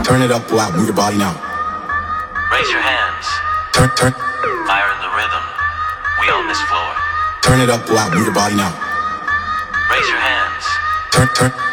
Turn it up loud, move your body now. Raise your hands. Turn. Fire in the rhythm. We on this floor. Turn it up loud, move your body now. Raise your hands. Turn.